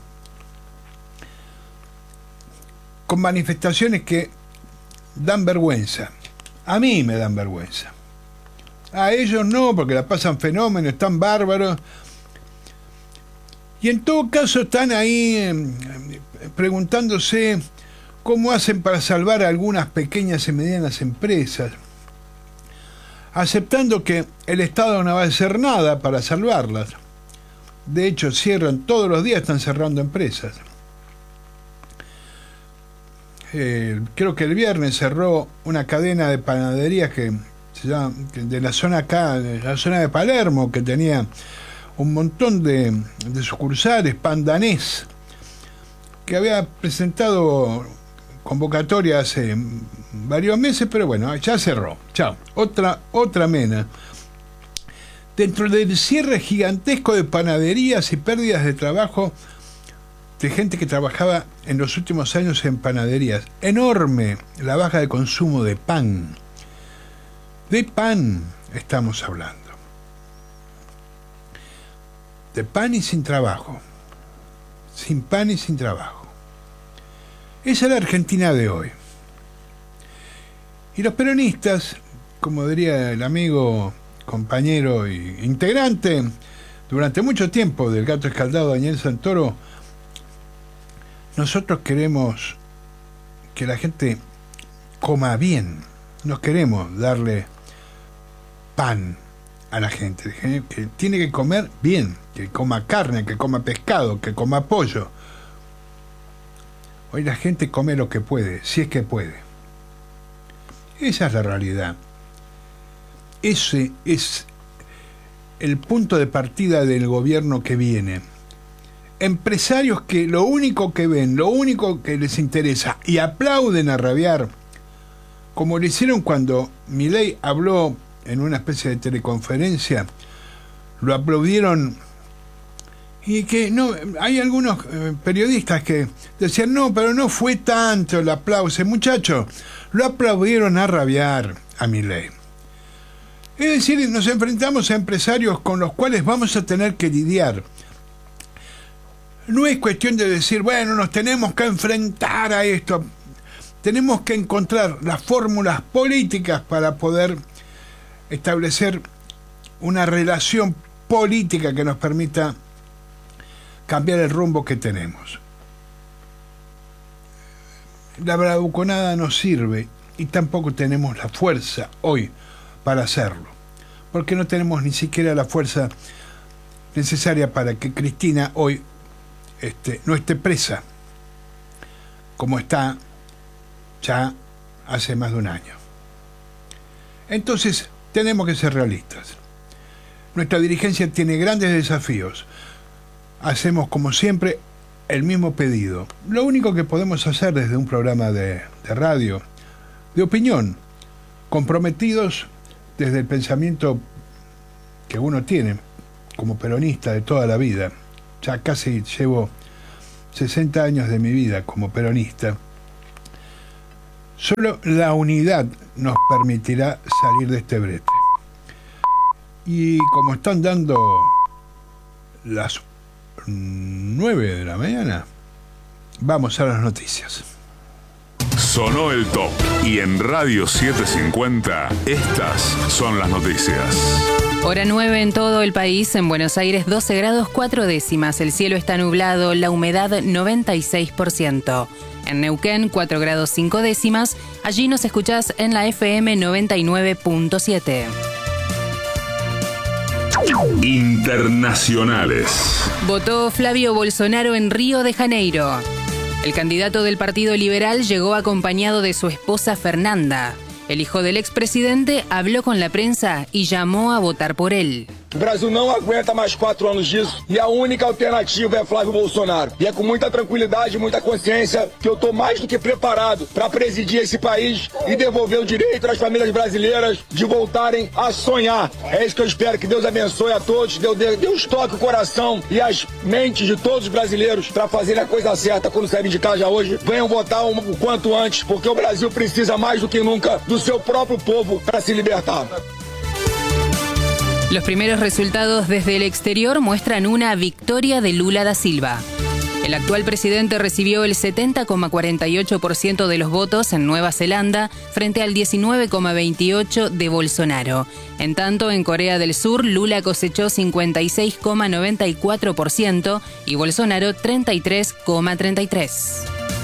con manifestaciones que dan vergüenza. A mí me dan vergüenza. A ellos no, porque la pasan fenómeno, están bárbaros. Y en todo caso están ahí eh, preguntándose cómo hacen para salvar a algunas pequeñas y medianas empresas, aceptando que el Estado no va a hacer nada para salvarlas. De hecho, cierran todos los días, están cerrando empresas. Eh, creo que el viernes cerró una cadena de panaderías que se llama, de la zona acá, de la zona de Palermo, que tenía un montón de, de sucursales, Pan Danés, que había presentado convocatoria hace varios meses, pero bueno, ya cerró. Chao. Otra, otra mena. Dentro del cierre gigantesco de panaderías y pérdidas de trabajo de gente que trabajaba en los últimos años en panaderías. Enorme la baja de consumo de pan. De pan estamos hablando. De pan y sin trabajo. Sin pan y sin trabajo. Esa es la Argentina de hoy. Y los peronistas, como diría el amigo, compañero e integrante durante mucho tiempo del Gato Escaldado, Daniel Santoro, nosotros queremos que la gente coma bien. No queremos darle pan a la gente, que tiene que comer bien, que coma carne, que coma pescado, que coma pollo. Hoy la gente come lo que puede, si es que puede. Esa es la realidad. Ese es el punto de partida del gobierno que viene. Empresarios que lo único que ven, lo único que les interesa, y aplauden a rabiar, como lo hicieron cuando Milei habló en una especie de teleconferencia, lo aplaudieron. Y que no, hay algunos eh, periodistas que decían, no, pero no fue tanto el aplauso, muchachos, lo aplaudieron a rabiar a Milei. Es decir, nos enfrentamos a empresarios con los cuales vamos a tener que lidiar. No es cuestión de decir, bueno, nos tenemos que enfrentar a esto. Tenemos que encontrar las fórmulas políticas para poder establecer una relación política que nos permita cambiar el rumbo que tenemos. La bravuconada no sirve y tampoco tenemos la fuerza hoy para hacerlo, porque no tenemos ni siquiera la fuerza necesaria para que Cristina hoy este, no esté presa, como está ya hace más de un año. Entonces, tenemos que ser realistas. Nuestra dirigencia tiene grandes desafíos. Hacemos, como siempre, el mismo pedido. Lo único que podemos hacer desde un programa de, de radio de opinión, comprometidos desde el pensamiento que uno tiene como peronista de toda la vida. Ya casi llevo sesenta años de mi vida como peronista. Solo la unidad nos permitirá salir de este brete. Y como están dando las nueve de la mañana, vamos a las noticias. Sonó el top y en Radio setecientos cincuenta estas son las noticias. Hora nueve en todo el país. En Buenos Aires doce grados cuatro décimas. El cielo está nublado, la humedad noventa y seis por ciento. En Neuquén cuatro grados cinco décimas. Allí nos escuchás en la F M noventa y nueve punto siete. Internacionales. Votó Flavio Bolsonaro en Río de Janeiro. El candidato del Partido Liberal llegó acompañado de su esposa Fernanda. El hijo del expresidente habló con la prensa y llamó a votar por él. O Brasil não aguenta mais quatro anos disso e a única alternativa é Flávio Bolsonaro. E é com muita tranquilidade e muita consciência que eu estou mais do que preparado para presidir esse país e devolver o direito às famílias brasileiras de voltarem a sonhar. É isso que eu espero, que Deus abençoe a todos, Deus, Deus toque o coração e as mentes de todos os brasileiros para fazerem a coisa certa quando saírem de casa hoje. Venham votar o quanto antes, porque o Brasil precisa mais do que nunca do seu próprio povo para se libertar. Los primeros resultados desde el exterior muestran una victoria de Lula da Silva. El actual presidente recibió el setenta coma cuarenta y ocho por ciento de los votos en Nueva Zelanda frente al diecinueve coma veintiocho por ciento de Bolsonaro. En tanto, en Corea del Sur, Lula cosechó cincuenta y seis coma noventa y cuatro por ciento y Bolsonaro treinta y tres coma treinta y tres por ciento.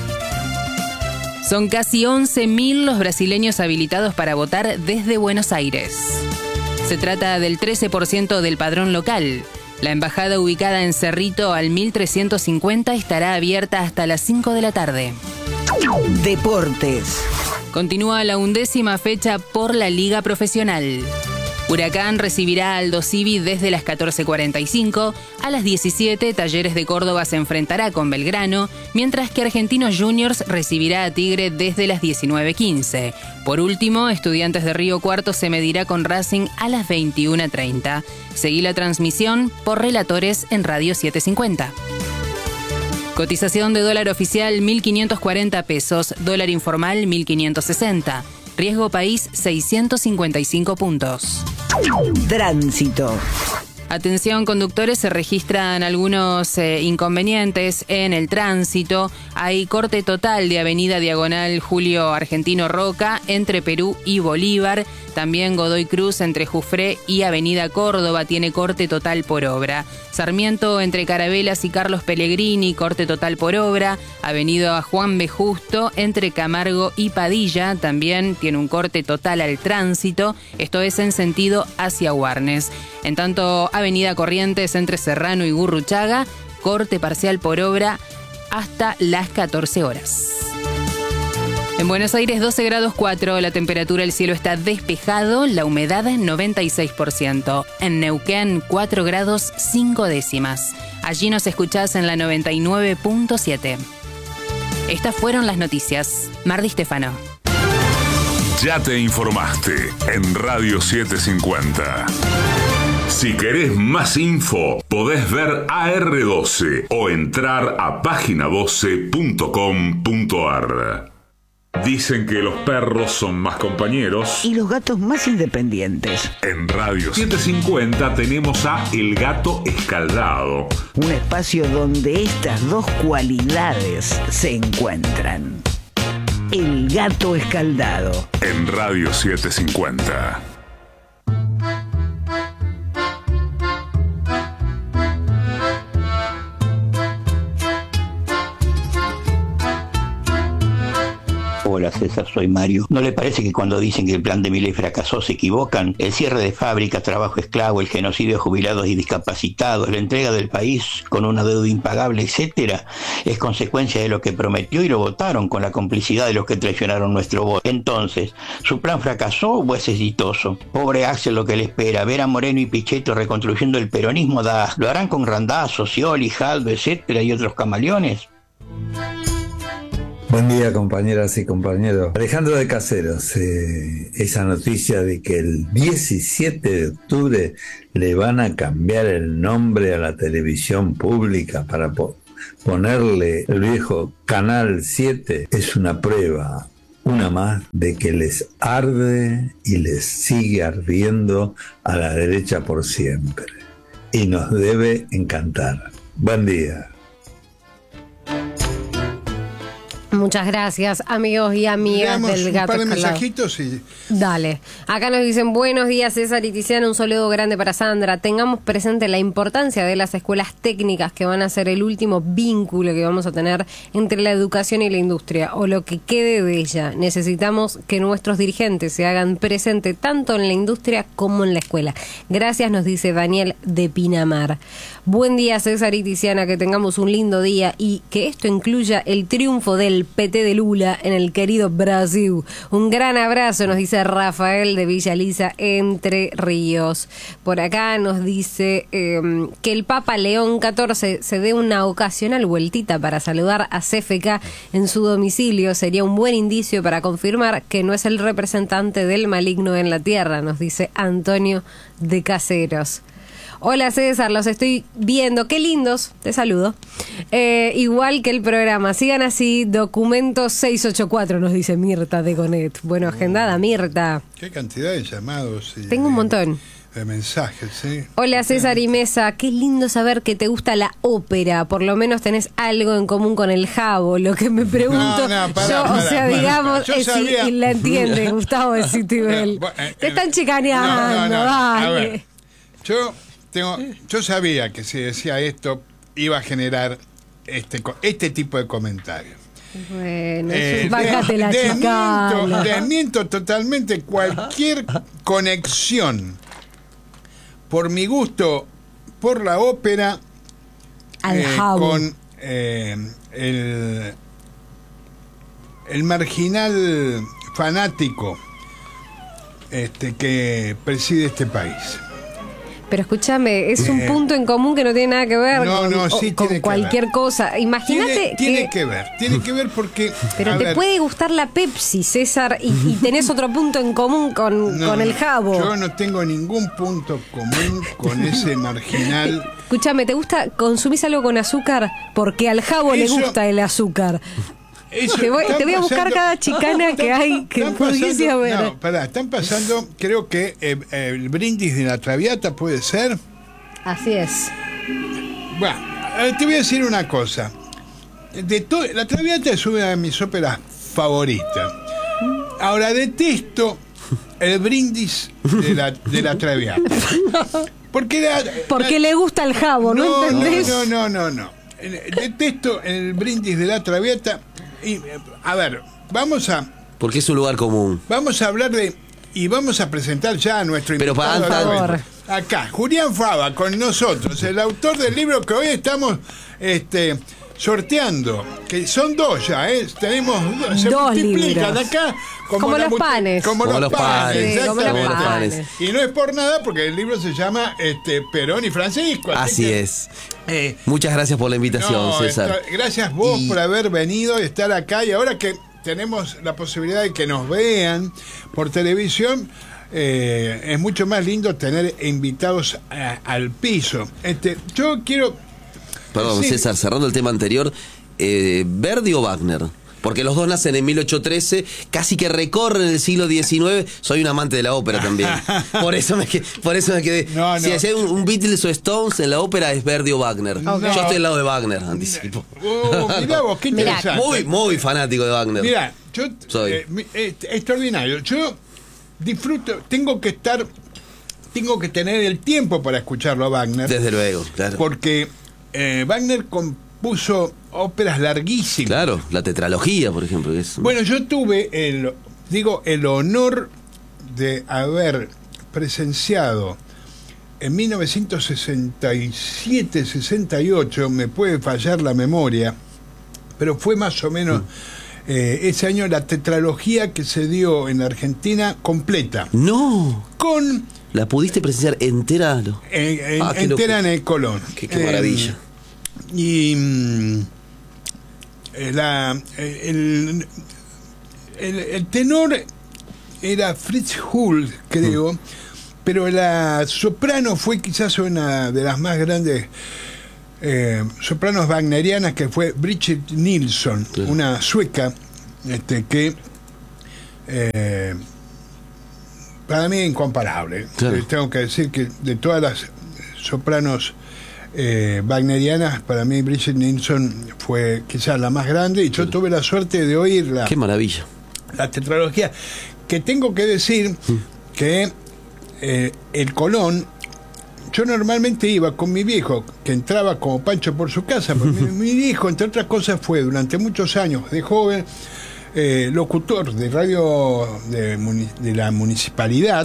Son casi once mil los brasileños habilitados para votar desde Buenos Aires. Se trata del trece por ciento del padrón local. La embajada ubicada en Cerrito al mil trescientos cincuenta estará abierta hasta las cinco de la tarde. Deportes. Continúa la undécima fecha por la Liga Profesional. Huracán recibirá a Aldo Civi desde las catorce cuarenta y cinco. A las diecisiete, Talleres de Córdoba se enfrentará con Belgrano, mientras que Argentinos Juniors recibirá a Tigre desde las diecinueve quince. Por último, Estudiantes de Río Cuarto se medirá con Racing a las veintiuna treinta. Seguí la transmisión por Relatores en Radio setecientos cincuenta. Cotización de dólar oficial mil quinientos cuarenta pesos, dólar informal mil quinientos sesenta. Riesgo país seiscientos cincuenta y cinco puntos. Tránsito. Atención conductores, se registran algunos eh, inconvenientes en el tránsito. Hay corte total de Avenida Diagonal Julio Argentino Roca entre Perú y Bolívar. También Godoy Cruz entre Jufré y Avenida Córdoba tiene corte total por obra. Sarmiento entre Carabelas y Carlos Pellegrini, corte total por obra. Avenida Juan B. Justo entre Camargo y Padilla también tiene un corte total al tránsito. Esto es en sentido hacia Warnes. En tanto, Avenida Corrientes entre Serrano y Gurruchaga, corte parcial por obra hasta las catorce horas. En Buenos Aires doce grados cuatro, la temperatura, el cielo está despejado, la humedad noventa y seis por ciento. En Neuquén cuatro grados cinco décimas. Allí nos escuchás en la noventa y nueve punto siete. Estas fueron las noticias. Mar Di Stefano. Ya te informaste en Radio setecientos cincuenta. Si querés más info, podés ver A R doce o entrar a página doce punto com punto ar. Dicen que los perros son más compañeros y los gatos más independientes. En Radio setecientos cincuenta tenemos a El Gato Escaldado, un espacio donde estas dos cualidades se encuentran. El Gato Escaldado. En Radio setecientos cincuenta. Hola César, soy Mario. ¿No le parece que cuando dicen que el plan de Milei fracasó se equivocan? El cierre de fábricas, trabajo esclavo, el genocidio de jubilados y discapacitados, la entrega del país con una deuda impagable, etcétera, es consecuencia de lo que prometió y lo votaron con la complicidad de los que traicionaron nuestro voto. Entonces, ¿su plan fracasó o es exitoso? Pobre Axel lo que le espera, ver a Moreno y Pichetto reconstruyendo el peronismo da. ¿Lo harán con Randazzo, Scioli, Jaldo, etcétera y otros camaleones? Buen día, compañeras y compañeros. Alejandro de Caseros, eh, esa noticia de que el diecisiete de octubre le van a cambiar el nombre a la televisión pública para po- ponerle el viejo Canal siete es una prueba, una más, de que les arde y les sigue ardiendo a la derecha por siempre. Y nos debe encantar. Buen día. Muchas gracias, amigos y amigas Veamos del un Gato par de Escalado. mensajitos y... Dale. Acá nos dicen, buenos días, César y Tiziana, un saludo grande para Sandra. Tengamos presente la importancia de las escuelas técnicas, que van a ser el último vínculo que vamos a tener entre la educación y la industria, o lo que quede de ella. Necesitamos que nuestros dirigentes se hagan presente tanto en la industria como en la escuela. Gracias, nos dice Daniel de Pinamar. Buen día, César y Tiziana, que tengamos un lindo día y que esto incluya el triunfo del P T de Lula en el querido Brasil. Un gran abrazo, nos dice Rafael de Villa Lisa, Entre Ríos. Por acá nos dice eh, que el Papa León catorce se dé una ocasional vueltita para saludar a C F K en su domicilio. Sería un buen indicio para confirmar que no es el representante del maligno en la tierra, nos dice Antonio de Caseros. Hola César, los estoy viendo, qué lindos, te saludo. Eh, igual que el programa, sigan así, documento seiscientos ochenta y cuatro, nos dice Mirta de Gonet. Bueno, agendada Mirta. Qué cantidad de llamados y Tengo un montón. de mensajes, ¿sí? Hola César y Mesa, qué lindo saber que te gusta la ópera, por lo menos tenés algo en común con el Jabo, lo que me pregunto, No, no, pará, yo, pará, o sea, pará, digamos, yo eh, si sabía- y la entiende Gustavo de Citibel. eh, Te están chicaneando, No, no, no, a dale. ver, yo tengo, yo sabía que si decía esto iba a generar este co- este tipo de comentarios. Bueno, Eh, bájate la de- chicana. desmiento, desmiento totalmente cualquier conexión por mi gusto por la ópera Al eh, Jabo. con eh, el, el marginal fanático este que preside este país. Pero escúchame, es un Eh, punto en común que no tiene nada que ver no, con, no, o- sí con tiene que cualquier ver. cosa. Imagínate Tiene, que... tiene que ver, tiene que ver porque... Pero a te ver, puede gustar la Pepsi, César, y, y tenés otro punto en común con, no, con el no, Jabo. Yo no tengo ningún punto común con ese marginal. Escúchame, ¿te gusta, consumís algo con azúcar? Porque al Jabo Eso- le gusta el azúcar. Eso Te voy, están te voy a buscar pasando- cada chicana que hay que Están pudiese pasando- haber. No, pará, están pasando, creo que eh, eh, el brindis de la Traviata puede ser. Así es. Bueno, eh, te voy a decir una cosa. De to- la Traviata es una de mis óperas favoritas. Ahora detesto el brindis de la, de la Traviata. Porque, la- Porque la- le gusta el Jabo, ¿no, no, entendés? no, no, no, no. Eh, Detesto el brindis de la Traviata. Y, eh, a ver, vamos a Porque es un lugar común. vamos a hablar de y vamos a presentar ya a nuestro Pero invitado. para- de Por hoy. favor. Acá, Julián Fava con nosotros, el autor del libro que hoy estamos este sorteando, que son dos ya, ¿eh? Tenemos dos, se Dos multiplican libros. acá Como la los multi- panes. Como, Como los los panes, panes. Sí, como los exactamente. panes. Y no es por nada porque el libro se llama este Perón y Francisco. Así que, es. eh, Muchas gracias por la invitación, no, César. esto- gracias vos Y- por haber venido y estar acá. Y ahora que tenemos la posibilidad de que nos vean por televisión, eh, es mucho más lindo tener invitados a- al piso. Este, yo quiero... Perdón, Sí. César, cerrando el tema anterior, eh, ¿Verdi o Wagner? Porque los dos nacen en mil ochocientos trece, casi que recorren el siglo diecinueve. Soy un amante de la ópera también. Por eso me, que- por eso me quedé. No, Si no. hacía un, un Beatles o Stones en la ópera, es Verdi o Wagner. No. Yo estoy al lado de Wagner, anticipo. Oh, mirá vos, qué Mirá. interesante. Muy, muy fanático de Wagner. Mira, yo... Soy. eh, mi- eh, extraordinario. Yo disfruto, tengo que estar... Tengo que tener el tiempo para escucharlo a Wagner. Desde luego, claro. Porque eh, Wagner compuso óperas larguísimas. Claro, la tetralogía, por ejemplo. Que es... Bueno, yo tuve el, digo, el honor de haber presenciado en mil novecientos sesenta y siete sesenta y ocho, me puede fallar la memoria, pero fue más o menos eh, ese año la tetralogía que se dio en Argentina completa. ¡No! Con ¿La pudiste presenciar entera? No. eh, en- Ah, qué entera loco. en el Colón. Qué, qué Eh, maravilla. y mm, eh, la, eh, el, el, el tenor era Fritz Hull, creo, mm. pero la soprano fue quizás una de las más grandes eh, sopranos wagnerianas, que fue Bridget Nilsson, sí. una sueca este, que eh, para mí incomparable. Claro. Eh, tengo que decir que de todas las sopranos eh, wagnerianas, para mí Bridget Nilsson fue quizás la más grande, y yo sí. tuve la suerte de oírla. ¡Qué maravilla! La tetralogía, que tengo que decir mm. que eh, el Colón, yo normalmente iba con mi viejo, que entraba como Pancho por su casa, porque mi, mi viejo, entre otras cosas, fue durante muchos años de joven eh, locutor de radio de, de la municipalidad,